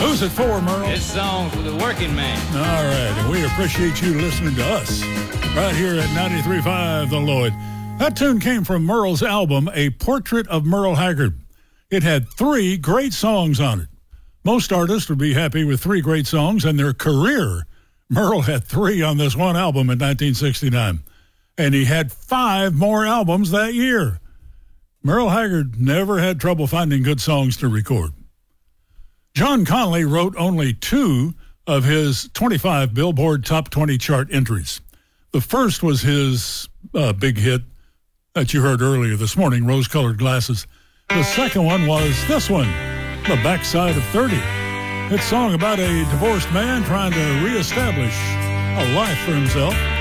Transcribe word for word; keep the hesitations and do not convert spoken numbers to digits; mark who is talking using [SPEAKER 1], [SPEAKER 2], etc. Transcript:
[SPEAKER 1] Who's it for, Merle?
[SPEAKER 2] This song's for the working man.
[SPEAKER 1] All right, and we appreciate you listening to us right here at ninety-three point five The Lloyd. That tune came from Merle's album, A Portrait of Merle Haggard. It had three great songs on it. Most artists would be happy with three great songs in their career. Merle had three on this one album in nineteen sixty-nine, and he had five more albums that year. Merle Haggard never had trouble finding good songs to record. John Conley wrote only two of his twenty-five Billboard Top twenty chart entries. The first was his uh, big hit that you heard earlier this morning, Rose-Colored Glasses. The second one was this one, The Backside of thirty. It's a song about a divorced man trying to reestablish a life for himself.